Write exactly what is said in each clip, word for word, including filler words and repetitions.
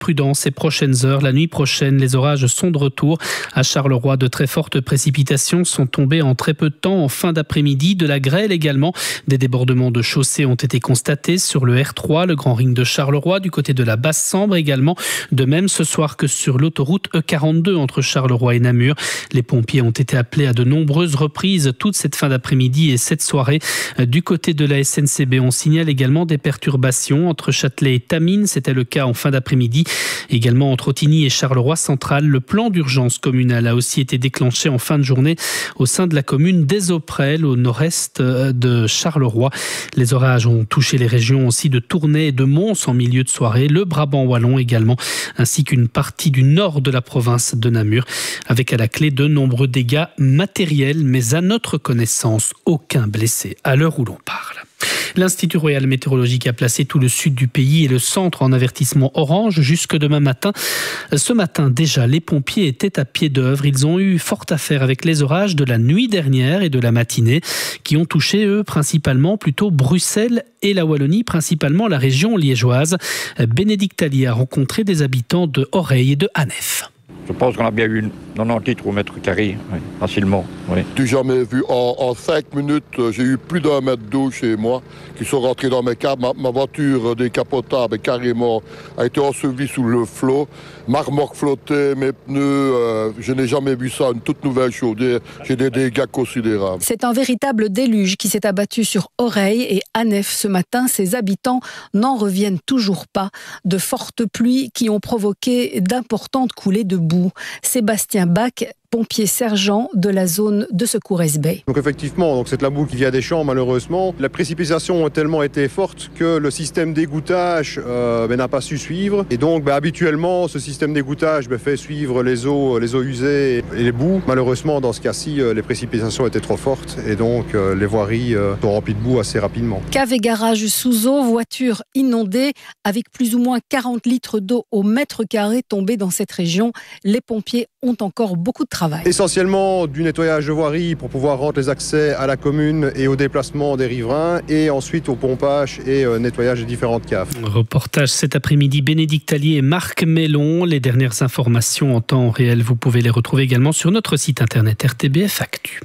prudence ces prochaines heures. La nuit prochaine, les orages sont de retour. À Charleroi, de très fortes précipitations sont tombées en très peu de temps en fin d'après-midi. De la grêle également. Des débordements de chaussées ont été constatés sur le R trois, le Grand Ring de Charleroi, du côté de la Basse-Sambre également. De même ce soir que sur l'autoroute E quarante-deux entre Charleroi et Namur. Les pompiers ont été appelés à de nombreuses reprises toute cette fin d'après-midi et cette soirée. Du côté de la S N C B, on signale également des perturbations entre Châtelet et Tamines. C'était le cas en fin d'après-midi. Également entre Ottignies et Charleroi Central. Le plan d'urgence communal a aussi été déclenché en fin de journée au sein de la commune d'Esoprel, au nord-est de Charleroi. Les orages ont touché les régions aussi de Tournai et de Mons en milieu de soirée, le Brabant wallon également, ainsi qu'une partie du nord de la province de Namur, avec à la clé de nombreux dégâts matériels, mais à notre connaissance, aucun blessé à l'heure où l'on parle. L'Institut Royal Météorologique a placé tout le sud du pays et le centre en avertissement orange jusque demain matin. Ce matin déjà, les pompiers étaient à pied d'œuvre. Ils ont eu fort à faire avec les orages de la nuit dernière et de la matinée qui ont touché, eux, principalement plutôt Bruxelles et la Wallonie, principalement la région liégeoise. Bénédicte Allier a rencontré des habitants de Oreille et de Anef. Je pense qu'on a bien eu quatre-vingt-dix litres au mètre carré, oui, facilement. Oui. Tu n'as jamais vu, en, en cinq minutes, j'ai eu plus d'un mètre d'eau chez moi qui sont rentrés dans mes câbles. Ma, ma voiture décapotable carrément a été ensevelie sous le flot. Ma remorque flottait, mes pneus, euh, je n'ai jamais vu ça, une toute nouvelle chaudière. J'ai des dégâts considérables. C'est un véritable déluge qui s'est abattu sur Oreille et Anef ce matin. Ses habitants n'en reviennent toujours pas. De fortes pluies qui ont provoqué d'importantes coulées de boue. Sébastien Bach, pompier sergent de la zone de secours S B. Donc effectivement, donc c'est de la boue qui vient des champs malheureusement. La précipitation a tellement été forte que le système d'égouttage euh, ben, n'a pas su suivre. Et donc ben, habituellement, ce système d'égouttage ben, fait suivre les eaux, les eaux usées et les boues. Malheureusement, dans ce cas-ci, euh, les précipitations étaient trop fortes et donc euh, les voiries euh, sont remplies de boue assez rapidement. Cave et garage sous eau, voitures inondées avec plus ou moins quarante litres d'eau au mètre carré tombés dans cette région. Les pompiers ont encore beaucoup de travail. Essentiellement du nettoyage de voiries pour pouvoir rendre les accès à la commune et au déplacement des riverains et ensuite au pompage et euh, nettoyage des différentes caves. Reportage cet après-midi, Bénédicte Allier et Marc Mélon. Les dernières informations en temps réel, vous pouvez les retrouver également sur notre site internet R T B F Actu.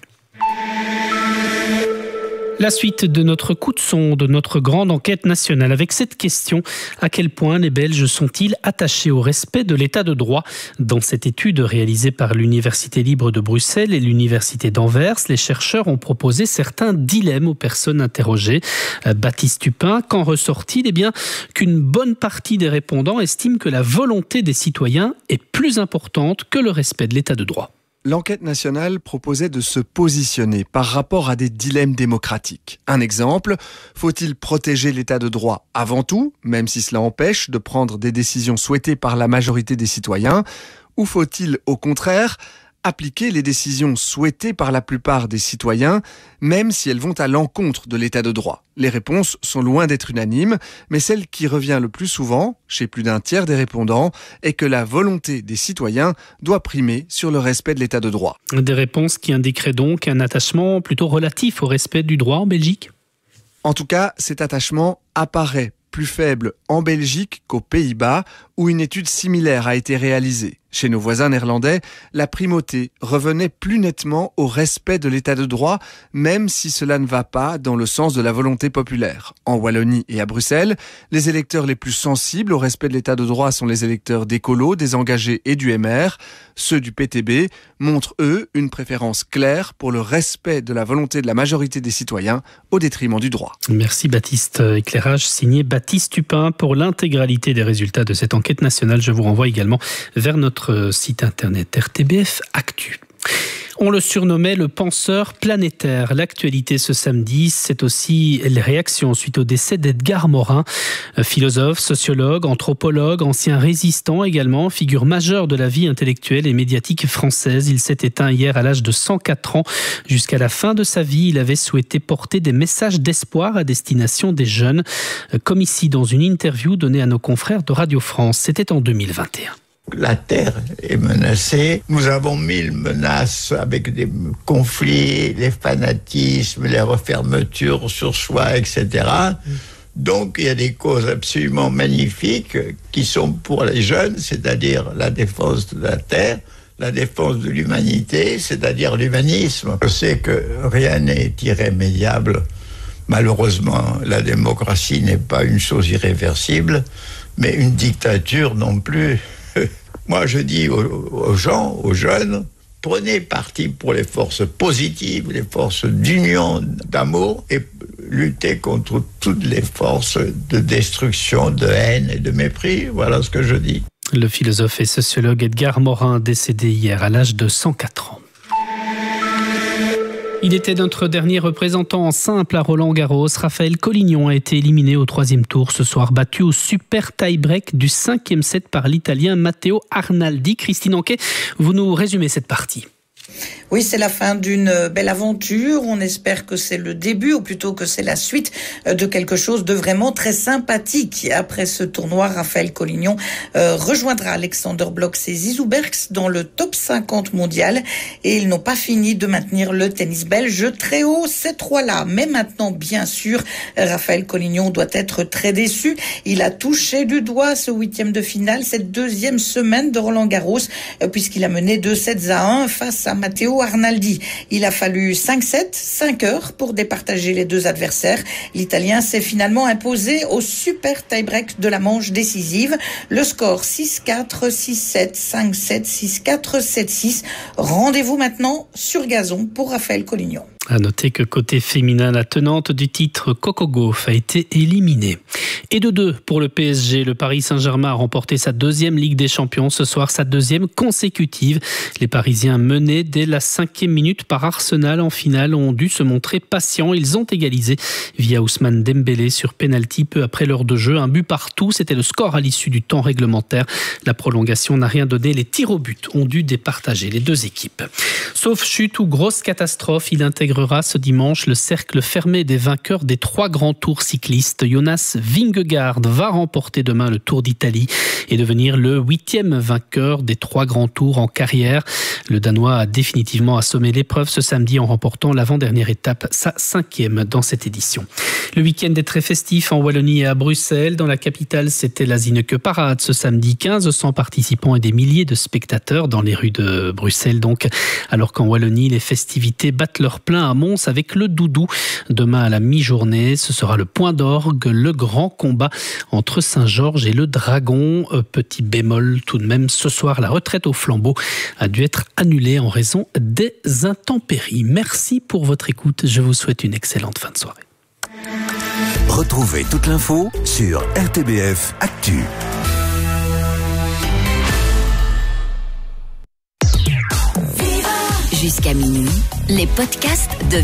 La suite de notre coup de sonde, de notre grande enquête nationale avec cette question: à quel point les Belges sont-ils attachés au respect de l'état de droit? Dans cette étude réalisée par l'Université libre de Bruxelles et l'Université d'Anvers, les chercheurs ont proposé certains dilemmes aux personnes interrogées. Baptiste Tupin, qu'en ressort-il? Eh bien, qu'une bonne partie des répondants estiment que la volonté des citoyens est plus importante que le respect de l'état de droit. L'enquête nationale proposait de se positionner par rapport à des dilemmes démocratiques. Un exemple, faut-il protéger l'état de droit avant tout, même si cela empêche de prendre des décisions souhaitées par la majorité des citoyens, ou faut-il, au contraire, appliquer les décisions souhaitées par la plupart des citoyens, même si elles vont à l'encontre de l'état de droit? Les réponses sont loin d'être unanimes, mais celle qui revient le plus souvent, chez plus d'un tiers des répondants, est que la volonté des citoyens doit primer sur le respect de l'état de droit. Des réponses qui indiqueraient donc un attachement plutôt relatif au respect du droit en Belgique? En tout cas, cet attachement apparaît plus faible en Belgique qu'aux Pays-Bas, où une étude similaire a été réalisée. Chez nos voisins néerlandais, la primauté revenait plus nettement au respect de l'état de droit, même si cela ne va pas dans le sens de la volonté populaire. En Wallonie et à Bruxelles, les électeurs les plus sensibles au respect de l'état de droit sont les électeurs d'Écolo, des Engagés et du M R. Ceux du P T B montrent, eux, une préférence claire pour le respect de la volonté de la majorité des citoyens au détriment du droit. Merci Baptiste. Éclairage signé Baptiste Tupin. Pour l'intégralité des résultats de cette enquête nationale, je vous renvoie également vers notre site internet R T B F Actu. On le surnommait le penseur planétaire. L'actualité ce samedi, c'est aussi les réactions suite au décès d'Edgar Morin, philosophe, sociologue, anthropologue, ancien résistant également, figure majeure de la vie intellectuelle et médiatique française. Il s'est éteint hier à l'âge de cent quatre ans. Jusqu'à la fin de sa vie, il avait souhaité porter des messages d'espoir à destination des jeunes, comme ici dans une interview donnée à nos confrères de Radio France. C'était en deux mille vingt et un. La Terre est menacée. Nous avons mille menaces avec des conflits, les fanatismes, les refermetures sur soi, et cetera. Donc, il y a des causes absolument magnifiques qui sont pour les jeunes, c'est-à-dire la défense de la terre, la défense de l'humanité, c'est-à-dire l'humanisme. Je sais que rien n'est irrémédiable. Malheureusement, la démocratie n'est pas une chose irréversible, mais une dictature non plus. Moi, je dis aux, aux gens, aux jeunes, prenez parti pour les forces positives, les forces d'union, d'amour, et luttez contre toutes les forces de destruction, de haine et de mépris. Voilà ce que je dis. Le philosophe et sociologue Edgar Morin, décédé hier à l'âge de cent quatre ans. Il était notre dernier représentant en simple à Roland-Garros. Raphaël Collignon a été éliminé au troisième tour ce soir, battu au super tie-break du cinquième set par l'Italien Matteo Arnaldi. Christine Anquet, vous nous résumez cette partie. Oui, c'est la fin d'une belle aventure. On espère que c'est le début, ou plutôt que c'est la suite de quelque chose de vraiment très sympathique. Après ce tournoi, Raphaël Collignon euh, rejoindra Alexander Blok et Zizou Bergs dans le top cinquante mondial. Et ils n'ont pas fini de maintenir le tennis belge très haut, ces trois-là. Mais maintenant, bien sûr, Raphaël Collignon doit être très déçu. Il a touché du doigt ce huitième de finale, cette deuxième semaine de Roland-Garros, puisqu'il a mené deux sets à un face à Matteo Arnaldi. Il a fallu cinq sets, cinq heures pour départager les deux adversaires. L'Italien s'est finalement imposé au super tie-break de la manche décisive. Le score six quatre, six sept, cinq sept, six quatre, sept six. Rendez-vous maintenant sur gazon pour Raphaël Collignon. À noter que côté féminin, la tenante du titre Coco Gauff a été éliminée. Et de deux pour le P S G, le Paris Saint-Germain a remporté sa deuxième Ligue des Champions ce soir, sa deuxième consécutive. Les Parisiens menés dès la cinquième minute par Arsenal en finale ont dû se montrer patients. Ils ont égalisé via Ousmane Dembélé sur pénalty peu après l'heure de jeu. Un but partout, c'était le score à l'issue du temps réglementaire. La prolongation n'a rien donné. Les tirs au but ont dû départager les deux équipes. Sauf chute ou grosse catastrophe, il intègre ce dimanche le cercle fermé des vainqueurs des trois grands tours cyclistes. Jonas Vingegaard va remporter demain le Tour d'Italie et devenir le huitième vainqueur des trois grands tours en carrière. Le Danois a définitivement assommé l'épreuve ce samedi en remportant l'avant-dernière étape, sa cinquième dans cette édition. Le week-end est très festif en Wallonie et à Bruxelles. Dans la capitale, c'était la Zineke Parade ce samedi. quinze cents participants et des milliers de spectateurs dans les rues de Bruxelles. Donc, alors qu'en Wallonie, les festivités battent leur plein à Mons avec le Doudou. Demain à la mi-journée, ce sera le point d'orgue, le grand combat entre Saint-Georges et le Dragon. Petit bémol tout de même, ce soir, la retraite au flambeau a dû être annulée en raison des intempéries. Merci pour votre écoute. Je vous souhaite une excellente fin de soirée. Retrouvez toute l'info sur R T B F Actu. Jusqu'à minuit, les podcasts de